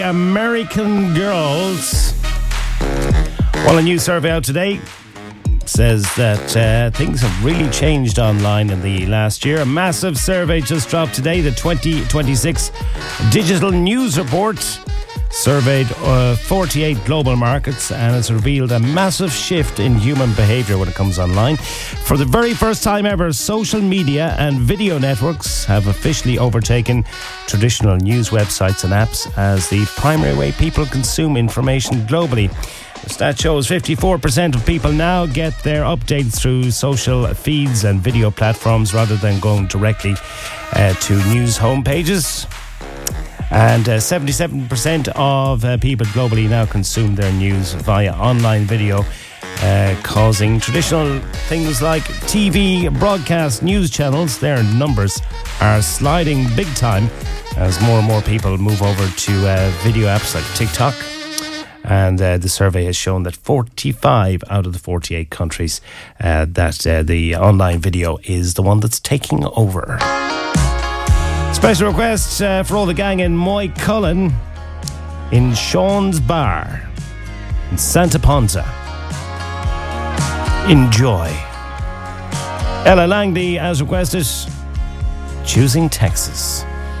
American Girls. Well, a new survey out today says that things have really changed online in the last year. A massive survey just dropped today, the 2026 Digital News Report. Surveyed 48 global markets, and it's revealed a massive shift in human behaviour when it comes online. For the very first time ever, social media and video networks have officially overtaken traditional news websites and apps as the primary way people consume information globally. The stat shows 54% of people now get their updates through social feeds and video platforms rather than going directly to news homepages. And 77% of people globally now consume their news via online video, causing traditional things like TV, broadcast news channels, their numbers are sliding big time as more and more people move over to video apps like TikTok. And the survey has shown that 45 out of the 48 countries that the online video is the one that's taking over. Special request for all the gang in Moycullen in Sean's Bar in Santa Ponsa. Enjoy. Ella Langley, as requested, Choosing Texas.